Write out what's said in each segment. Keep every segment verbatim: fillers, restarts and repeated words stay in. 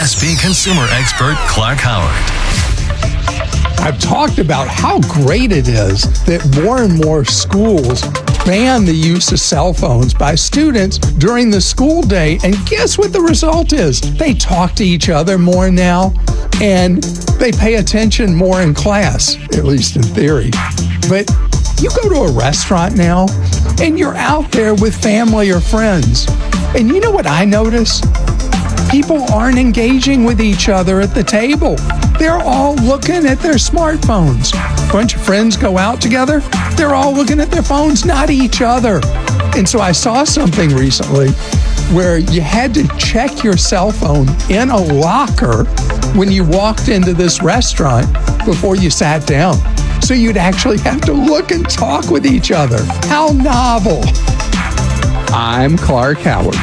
S B consumer expert Clark Howard. I've talked about how great it is that more and more schools ban the use of cell phones by students during the school day. And guess what the result is? They talk to each other more now, and they pay attention more in class, at least in theory. But you go to a restaurant now, and you're out there with family or friends. And you know what I notice? People aren't engaging with each other at the table. They're all looking at their smartphones. A bunch of friends go out together. They're all looking at their phones, not each other. And so I saw something recently where you had to check your cell phone in a locker when you walked into this restaurant before you sat down. So you'd actually have to look and talk with each other. How novel. I'm Clark Howard.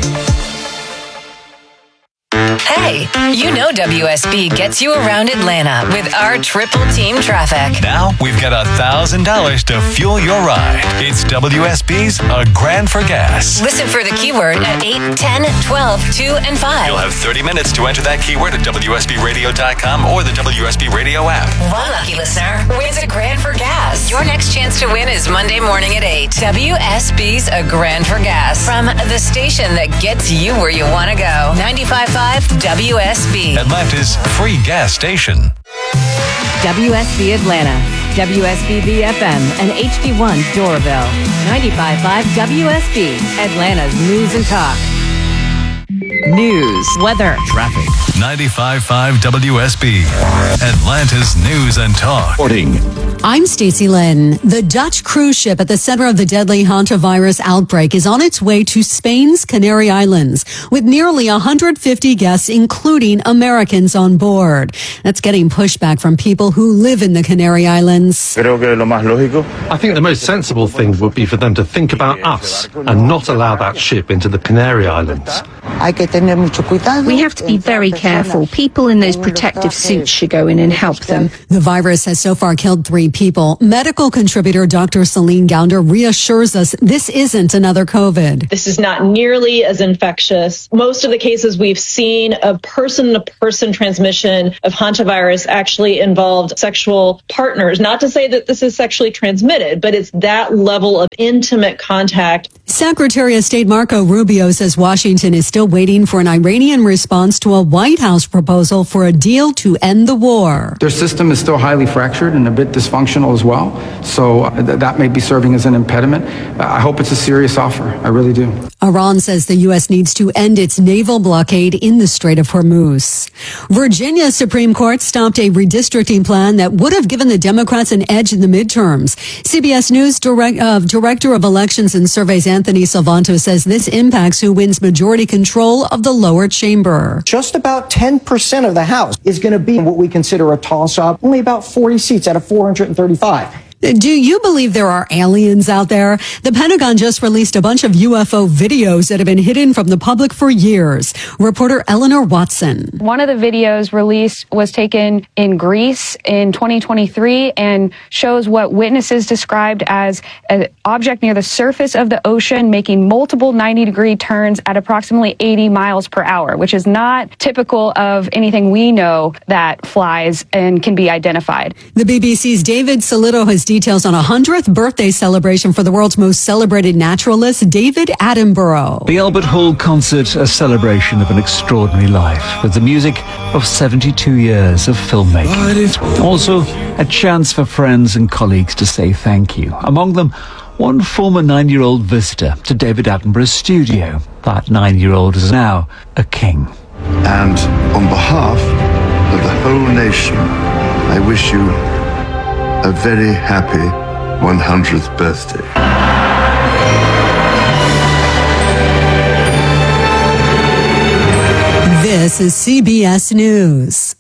Hey, you know W S B gets you around Atlanta with our triple team traffic. Now we've got one thousand dollars to fuel your ride. It's W S B's A Grand for Gas. Listen for the keyword at eight, ten, twelve, two, and five. You'll have thirty minutes to enter that keyword at W S B radio dot com or the W S B Radio app. One lucky listener wins a grand for gas. Your next chance to win is Monday morning at eight. W S B's A Grand for Gas. From the station that gets you where you want to go. ninety-five point five W S B. Atlanta's free gas station. W S B Atlanta, W S B B F M, and H D one Doraville. ninety-five point five W S B, Atlanta's news and talk. News, weather, traffic. ninety-five point five W S B, Atlanta's news and talk. Reporting. I'm Stacey Lynn. The Dutch cruise ship at the center of the deadly hantavirus outbreak is on its way to Spain's Canary Islands with nearly one hundred fifty guests, including Americans on board. That's getting pushback from people who live in the Canary Islands. I think the most sensible thing would be for them to think about us and not allow that ship into the Canary Islands. We have to be very careful. People in those protective suits should go in and help them. The virus has so far killed three people. Medical contributor Doctor Celine Gounder reassures us this isn't another COVID. This is not nearly as infectious. Most of the cases we've seen of person-to-person transmission of hantavirus actually involved sexual partners. Not to say that this is sexually transmitted, but it's that level of intimate contact. Secretary of State Marco Rubio says Washington is still waiting for an Iranian response to a White House proposal for a deal to end the war. Their system is still highly fractured and a bit dysfunctional as well, so th- that may be serving as an impediment. I hope it's a serious offer. I really do. Iran says the U S needs to end its naval blockade in the Strait of Hormuz. Virginia's Supreme Court stopped a redistricting plan that would have given the Democrats an edge in the midterms. C B S News direct, uh, Director of Elections and Surveys Anthony Salvanto says this impacts who wins majority control of the lower chamber. Just about ten percent of the House is going to be what we consider a toss-up. Only about forty seats out of four hundred thirty-five. Do you believe there are aliens out there? The Pentagon just released a bunch of U F O videos that have been hidden from the public for years. Reporter Eleanor Watson. One of the videos released was taken in Greece in twenty twenty-three and shows what witnesses described as an object near the surface of the ocean making multiple ninety degree turns at approximately eighty miles per hour, which is not typical of anything we know that flies and can be identified. The B B C's David Solito has details on a hundredth birthday celebration for the world's most celebrated naturalist, David Attenborough. The Albert Hall concert, a celebration of an extraordinary life with the music of seventy-two years of filmmaking. Also, a chance for friends and colleagues to say thank you. Among them, one former nine-year-old visitor to David Attenborough's studio. That nine-year-old is now a king. And on behalf of the whole nation, I wish you a very happy one hundredth birthday. This is C B S News.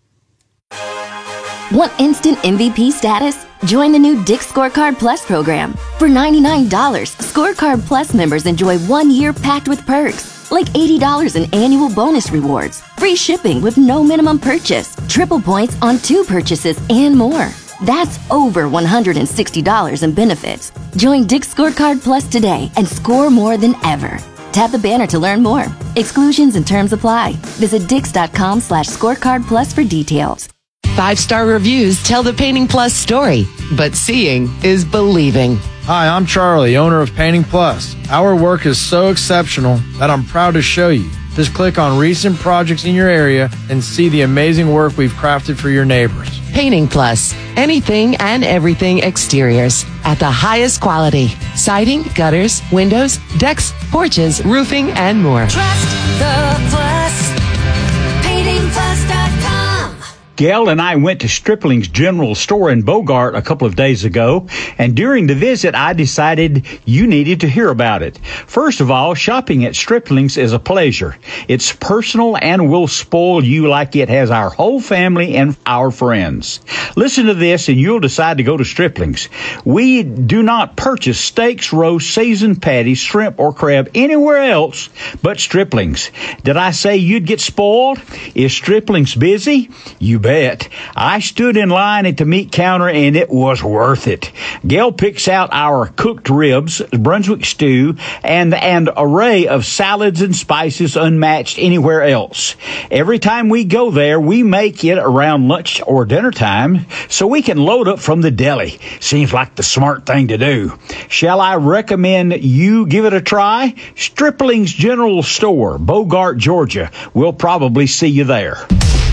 Want instant M V P status? Join the new Dick's Scorecard Plus program. For ninety-nine dollars, Scorecard Plus members enjoy one year packed with perks, like eighty dollars in annual bonus rewards, free shipping with no minimum purchase, triple points on two purchases, and more. That's over one hundred sixty dollars in benefits. Join Dick's Scorecard Plus today and score more than ever. Tap the banner to learn more. Exclusions and terms apply. Visit Dix.com slash scorecard plus for details. Five-star reviews tell the Painting Plus story, but seeing is believing. Hi, I'm Charlie, owner of Painting Plus. Our work is so exceptional that I'm proud to show you. Just click on recent projects in your area and see the amazing work we've crafted for your neighbors. Painting Plus. Anything and everything exteriors at the highest quality. Siding, gutters, windows, decks, porches, roofing, and more. Trust the Plus. Painting Plus dot com. Gail and I went to Stripling's General Store in Bogart a couple of days ago, and during the visit, I decided you needed to hear about it. First of all, shopping at Stripling's is a pleasure. It's personal and will spoil you like it has our whole family and our friends. Listen to this and you'll decide to go to Stripling's. We do not purchase steaks, roasts, seasoned patties, shrimp, or crab anywhere else but Stripling's. Did I say you'd get spoiled? Is Stripling's busy? You bet. I stood in line at the meat counter and it was worth it. Gail picks out our cooked ribs, Brunswick stew, and an array of salads and spices unmatched anywhere else. Every time we go there, we make it around lunch or dinner time so we can load up from the deli. Seems like the smart thing to do. Shall I recommend you give it a try? Stripling's General Store, Bogart, Georgia. We'll probably see you there.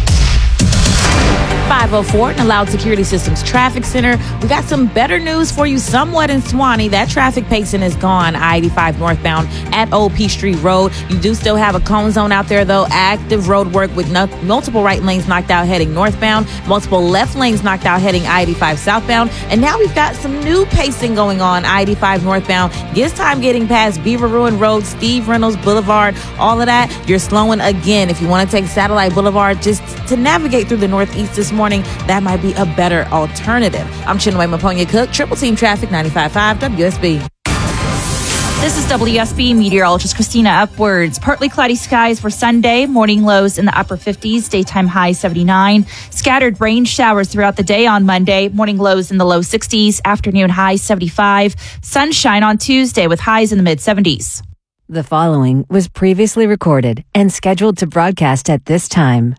five oh four and Loud Security Systems Traffic Center. We got some better news for you somewhat in Swanee. That traffic pacing is gone. I eighty-five northbound at Old Peachtree Road. You do still have a cone zone out there, though. Active road work with no, multiple right lanes knocked out heading northbound, multiple left lanes knocked out heading I eighty-five southbound. And now we've got some new pacing going on I eighty-five northbound. Gets time getting past Beaver Ruin Road, Steve Reynolds Boulevard, all of that. You're slowing again. If you want to take Satellite Boulevard just to navigate through the northeast this morning, that might be a better alternative. I'm Chinwe Maponya Cook, Triple Team Traffic, ninety-five point five W S B. This is W S B meteorologist Christina Upwards. Partly cloudy skies for Sunday. Morning lows in the upper fifties. Daytime high seventy-nine. Scattered rain showers throughout the day on Monday. Morning lows in the low sixties. Afternoon high seventy-five. Sunshine on Tuesday with highs in the mid seventies. The following was previously recorded and scheduled to broadcast at this time.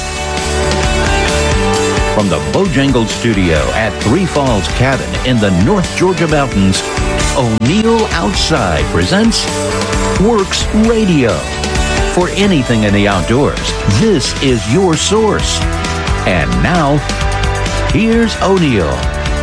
From the Bojangles Studio at Three Falls Cabin in the North Georgia Mountains, O'Neill Outside presents Works Radio. For anything in the outdoors, this is your source. And now, here's O'Neill.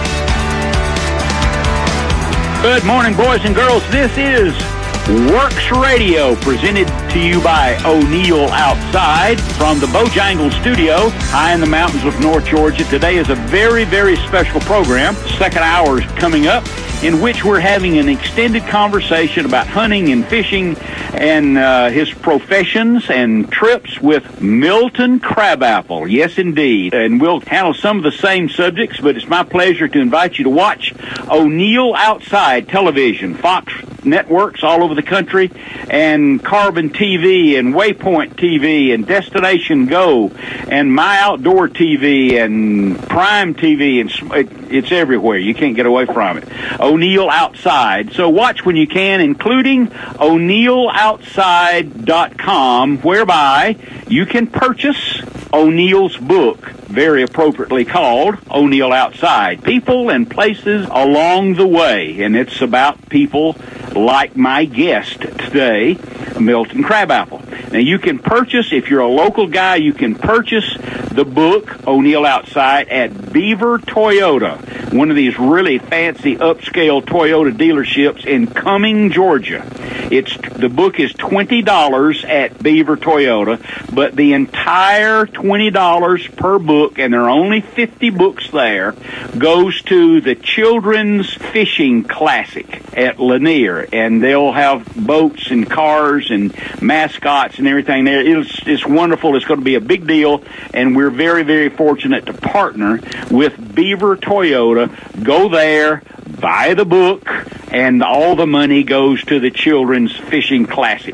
Good morning, boys and girls. This is Works Radio, presented to you by O'Neill Outside from the Bojangles Studio, high in the mountains of North Georgia. Today is a very, very special program. Second hour is coming up, in which we're having an extended conversation about hunting and fishing and uh, his professions and trips with Milton Crabapple. Yes, indeed. And we'll handle some of the same subjects, but it's my pleasure to invite you to watch O'Neill Outside Television, Fox networks all over the country, and Carbon T V and Waypoint T V and Destination Go and My Outdoor T V and Prime T V, and it's everywhere. You can't get away from it. O'Neill Outside. So watch when you can, including O'Neill Outside dot com, whereby you can purchase O'Neill's book, very appropriately called O'Neill Outside, People and Places Along the Way. And it's about people like my guest today, Milton Crabapple. Now, you can purchase, if you're a local guy, you can purchase the book, O'Neill Outside, at Beaver Toyota, one of these really fancy upscale Toyota dealerships in Cumming, Georgia. It's the book is twenty dollars at Beaver Toyota, but the entire twenty dollars per book, and there are only fifty books there, goes to the Children's Fishing Classic at Lanier, and they'll have boats and cars and mascots and everything there. It's, it's wonderful. It's going to be a big deal, and we're very, very fortunate to partner with Beaver Toyota. Go there, buy the book, and all the money goes to the Children's Fishing Classic.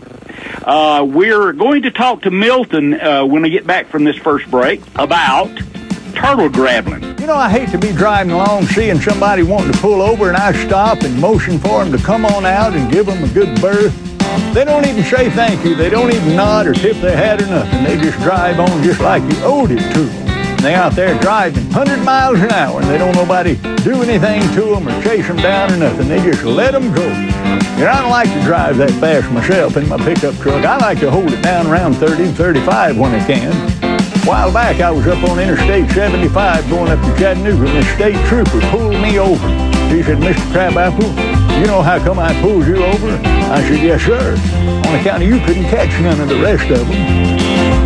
Uh, we're going to talk to Milton uh, when we get back from this first break about turtle grabbling. You know, I hate to be driving along seeing somebody wanting to pull over and I stop and motion for them to come on out and give them a good berth. They don't even say thank you. They don't even nod or tip their hat or nothing. They just drive on just like you owed it to them. They out there driving one hundred miles an hour, and they don't nobody do anything to them or chase them down or nothing. They just let them go. And I don't like to drive that fast myself in my pickup truck. I like to hold it down around thirty, thirty-five when I can. A while back, I was up on Interstate seventy-five going up to Chattanooga, and this state trooper pulled me over. He said, Mister Crabapple, you know how come I pulled you over? I said, yes, sir. On account of you couldn't catch none of the rest of them.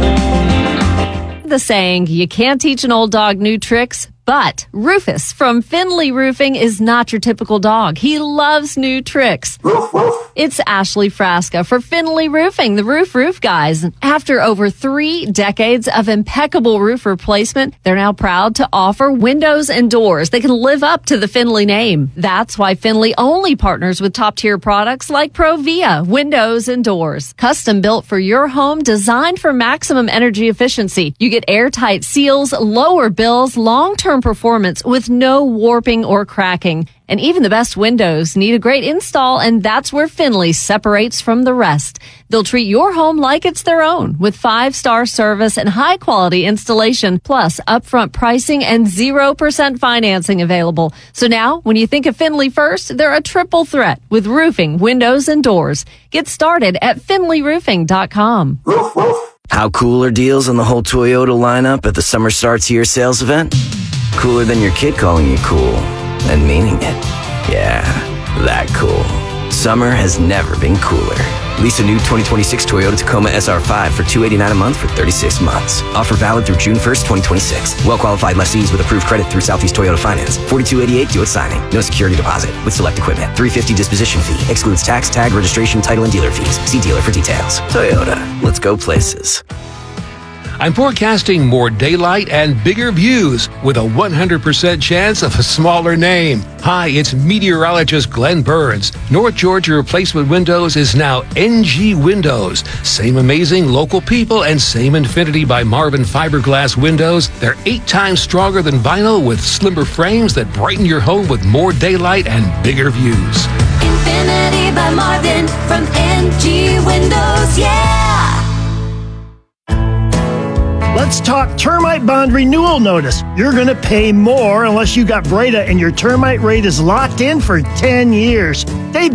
The saying, you can't teach an old dog new tricks, but Rufus from Finley Roofing is not your typical dog. He loves new tricks. It's Ashley Frasca for Finley Roofing, the Roof Roof Guys. After over three decades of impeccable roof replacement, they're now proud to offer windows and doors. They can live up to the Finley name. That's why Finley only partners with top-tier products like Provia windows and doors. Custom built for your home, designed for maximum energy efficiency. You get airtight seals, lower bills, long-term performance with no warping or cracking. And even the best windows need a great install, and that's where Finley separates from the rest. They'll treat your home like it's their own with five-star service and high-quality installation, plus upfront pricing and zero percent financing available. So now, when you think of Finley first, they're a triple threat with roofing, windows, and doors. Get started at finley roofing dot com. How cool are deals on the whole Toyota lineup at the Summer Starts Here sales event? Cooler than your kid calling you cool and meaning it. Yeah, that cool. Summer has never been cooler. Lease a new twenty twenty-six Toyota Tacoma S R five for two hundred eighty-nine dollars a month for thirty-six months. Offer valid through June first, twenty twenty-six. Well-qualified lessees with approved credit through Southeast Toyota Finance. forty-two eighty-eight due at signing. No security deposit with select equipment. three hundred fifty dollars disposition fee. Excludes tax, tag, registration, title, and dealer fees. See dealer for details. Toyota. Let's go places. I'm forecasting more daylight and bigger views with a one hundred percent chance of a smaller name. Hi, it's meteorologist Glenn Burns. North Georgia Replacement Windows is now N G Windows. Same amazing local people and same Infinity by Marvin fiberglass windows. They're eight times stronger than vinyl with slimmer frames that brighten your home with more daylight and bigger views. Infinity by Marvin from N G Windows, yeah! Let's talk termite bond renewal notice. You're going to pay more unless you got Breda and your termite rate is locked in for ten years. They